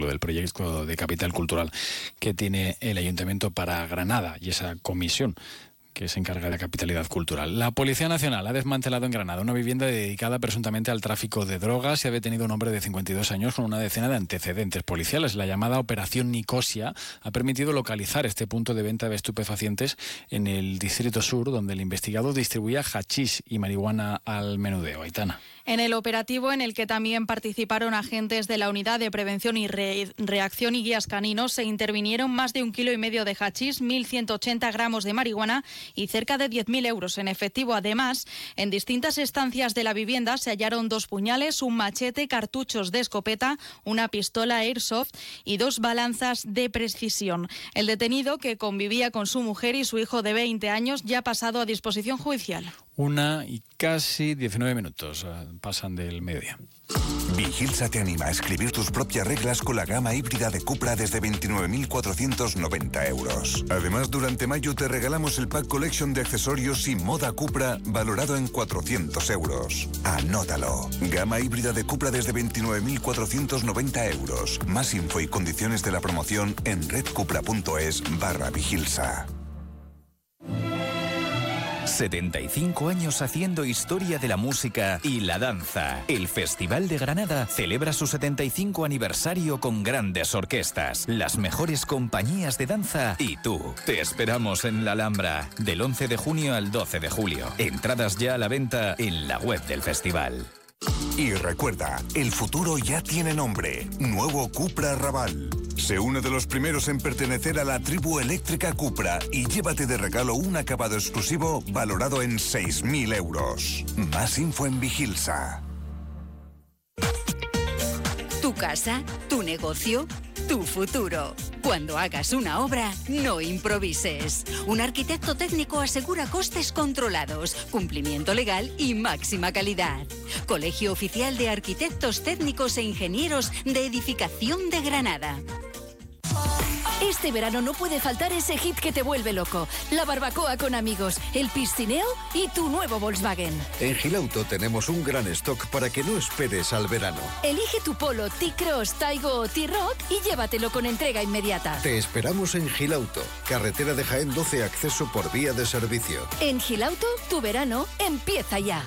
decirlo, del proyecto de capital cultural que tiene el Ayuntamiento para Granada y esa comisión que se encarga de la capitalidad cultural. La Policía Nacional ha desmantelado en Granada una vivienda dedicada presuntamente al tráfico de drogas y ha detenido a un hombre de 52 años con una decena de antecedentes policiales. La llamada Operación Nicosia ha permitido localizar este punto de venta de estupefacientes en el Distrito Sur, donde el investigado distribuía hachís y marihuana al menudeo. Aitana. En el operativo, en el que también participaron agentes de la Unidad de Prevención y Reacción y Guías Caninos, se intervinieron más de 1,5 kilos de hachís, 1.180 gramos de marihuana y cerca de 10.000 euros en efectivo. Además, en distintas estancias de la vivienda se hallaron 2 puñales, un machete, cartuchos de escopeta, una pistola Airsoft y 2 balanzas de precisión. El detenido, que convivía con su mujer y su hijo de 20 años, ya ha pasado a disposición judicial. 1:19 pasan del mediodía. Vigilsa te anima a escribir tus propias reglas con la gama híbrida de Cupra desde 29.490 euros. Además, durante mayo te regalamos el Pack Collection de accesorios y moda Cupra valorado en 400 euros. Anótalo. Gama híbrida de Cupra desde 29.490 euros. Más info y condiciones de la promoción en redcupra.es/Vigilsa. 75 años haciendo historia de la música y la danza. El Festival de Granada celebra su 75 aniversario con grandes orquestas, las mejores compañías de danza y tú. Te esperamos en la Alhambra del 11 de junio al 12 de julio. Entradas ya a la venta en la web del festival. Y recuerda, el futuro ya tiene nombre. Nuevo Cupra Raval. Sé uno de los primeros en pertenecer a la tribu eléctrica Cupra y llévate de regalo un acabado exclusivo valorado en 6.000 euros. Más info en Vigilsa. Tu casa, tu negocio, tu futuro. Cuando hagas una obra, no improvises. Un arquitecto técnico asegura costes controlados, cumplimiento legal y máxima calidad. Colegio Oficial de Arquitectos Técnicos e Ingenieros de Edificación de Granada. Este verano no puede faltar ese hit que te vuelve loco. La barbacoa con amigos, el piscineo y tu nuevo Volkswagen. En Gilauto tenemos un gran stock para que no esperes al verano. Elige tu Polo, T-Cross, Taigo o T-Roc y llévatelo con entrega inmediata. Te esperamos en Gilauto, carretera de Jaén 12, acceso por vía de servicio. En Gilauto, tu verano empieza ya.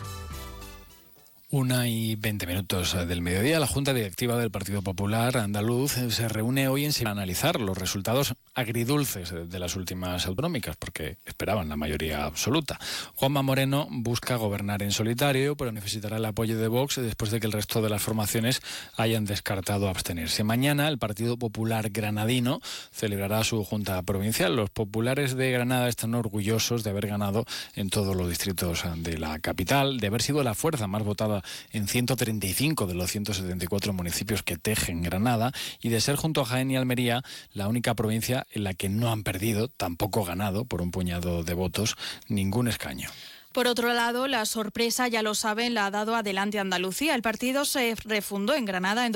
1:20 del mediodía. La Junta Directiva del Partido Popular Andaluz se reúne hoy para analizar los resultados agridulces de las últimas autonómicas, porque esperaban la mayoría absoluta. Juanma Moreno busca gobernar en solitario, pero necesitará el apoyo de Vox después de que el resto de las formaciones hayan descartado abstenerse. Mañana el Partido Popular granadino celebrará su Junta Provincial. Los populares de Granada están orgullosos de haber ganado en todos los distritos de la capital, de haber sido la fuerza más votada en 135 de los 174 municipios que tejen Granada y de ser, junto a Jaén y Almería, la única provincia en la que no han perdido, tampoco ganado, por un puñado de votos, ningún escaño. Por otro lado, la sorpresa, ya lo saben, la ha dado Adelante Andalucía. El partido se refundó en Granada en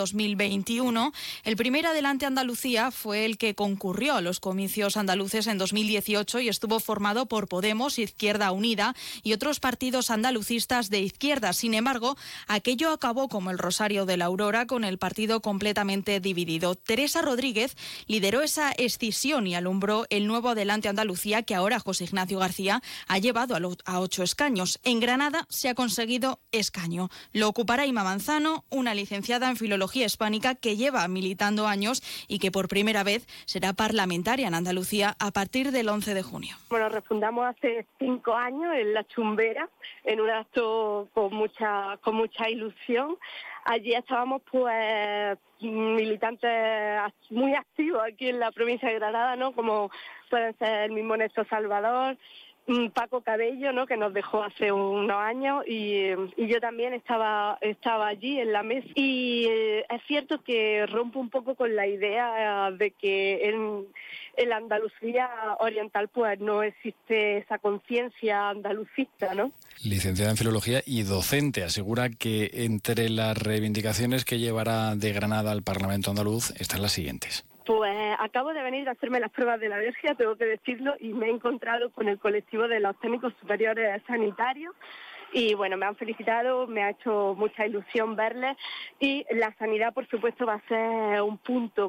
2021. El primer Adelante Andalucía fue el que concurrió a los comicios andaluces en 2018 y estuvo formado por Podemos, Izquierda Unida y otros partidos andalucistas de izquierda. Sin embargo, aquello acabó como el Rosario de la Aurora, con el partido completamente dividido. Teresa Rodríguez lideró esa escisión y alumbró el nuevo Adelante Andalucía, que ahora José Ignacio García ha llevado a 8 escaños. En Granada se ha conseguido escaño. Lo ocupará Ima Manzano, una licenciada en Filología Hispánica que lleva militando años y que por primera vez será parlamentaria en Andalucía a partir del 11 de junio. Bueno, refundamos hace 5 años en La Chumbera, en un acto con mucha ilusión. Allí estábamos pues militantes muy activos aquí en la provincia de Granada, ¿no? Como pueden ser el mismo Néstor Salvador, Paco Cabello, ¿no?, que nos dejó hace unos años, y yo también estaba allí en la mesa. Y es cierto que rompo un poco con la idea de que en la Andalucía oriental pues no existe esa conciencia andalucista, ¿no? Licenciada en Filología y docente, asegura que entre las reivindicaciones que llevará de Granada al Parlamento andaluz están las siguientes. Pues acabo de venir a hacerme las pruebas de la alergia, tengo que decirlo, y me he encontrado con el colectivo de los técnicos superiores sanitarios y bueno, me han felicitado, me ha hecho mucha ilusión verles, y la sanidad por supuesto va a ser un punto